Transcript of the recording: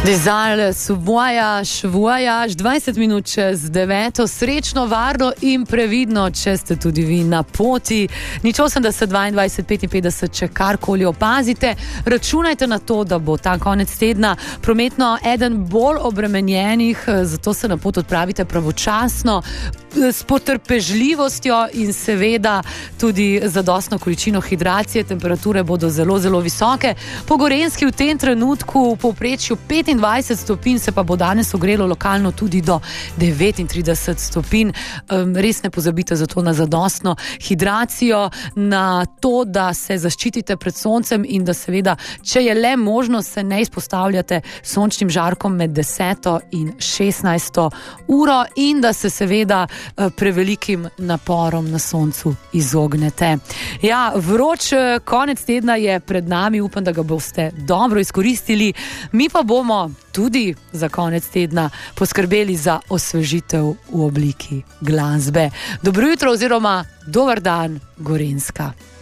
Dizales, vojaž, 20 minut čez 9, srečno, varno in previdno, če ste tudi vi na poti. Nič 80, 22, 55, če karkoli opazite. Računajte na to, da bo ta konec tedna prometno eden bolj obremenjenih, zato se na pot odpravite pravočasno, s potrpežljivostjo in seveda tudi zadostno količino hidracije. Temperature bodo zelo, zelo visoke. Po Gorenjski v tem trenutku v povprečju 25 stopinj, se pa bo danes ogrelo lokalno tudi do 39 stopinj. Res ne pozabite zato na zadostno hidracijo, na to, da se zaščitite pred soncem in da seveda, če je le možno, se ne izpostavljate sončnim žarkom med 10 in 16 uro in da se seveda prevelikim naporom na soncu izognete. Ja, vroč konec tedna je pred nami, upam, da ga boste dobro izkoristili. Mi pa bomo tudi za konec tedna poskrbeli za osvežitev v obliki glasbe. Dobro jutro oziroma dober dan, Gorenjska.